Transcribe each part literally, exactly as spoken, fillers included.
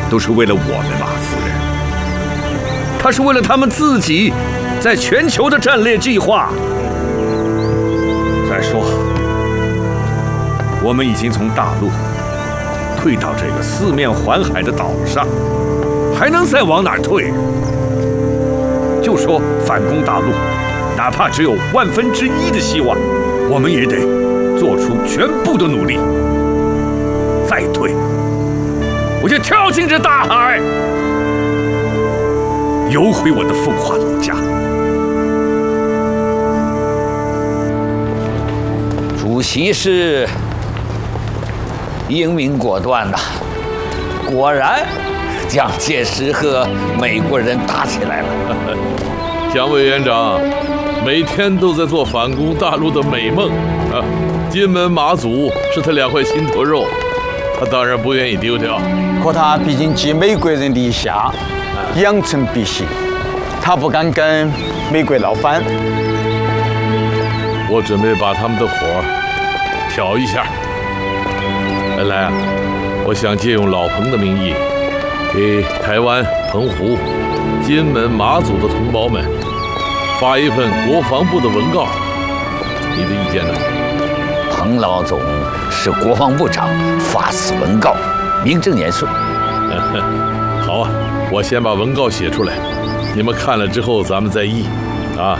都是为了我们马夫人，他是为了他们自己在全球的战略计划。再说，我们已经从大陆退到这个四面环海的岛上，还能再往哪儿退？就说反攻大陆，哪怕只有万分之一的希望，我们也得做出全部的努力。再退，我就跳进这大海，游回我的奉化老家。 主席是英明果断呐，果然蒋介石和美国人打起来了。 蒋委员长每天都在做反攻大陆的美梦啊，金门、马祖是他两块心头肉，他当然不愿意丢掉。 可他毕竟继美国人的一下，养成必行，他不敢跟美国闹翻。 我准备把他们的火挑一下。本来啊，我想借用老彭的名义，给台湾、澎湖、金门、马祖的同胞们发一份国防部的文告，你的意见呢？ 彭老总是国防部长，发此文告，名正言顺。 好啊，我先把文告写出来，你们看了之后咱们再议啊。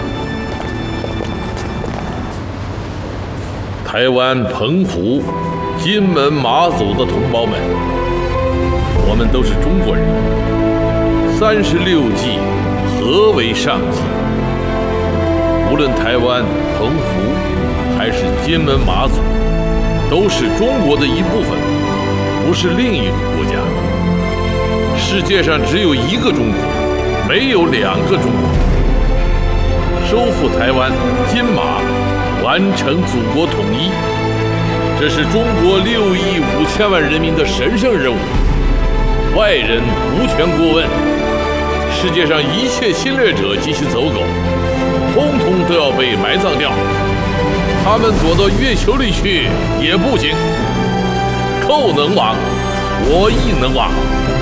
台湾、澎湖、金门、马祖的同胞们，我们都是中国人，三十六计，何为上计？无论台湾、澎湖还是金门、马祖，都是中国的一部分，不是另一个国家。世界上只有一个中国，没有两个中国。收复台湾、金马，完成祖国统一，这是中国六亿五千万人民的神圣任务，外人无权过问。世界上一切侵略者及其走狗，通通都要被埋葬掉。他们躲到月球里去也不行。寇能亡，我亦能亡。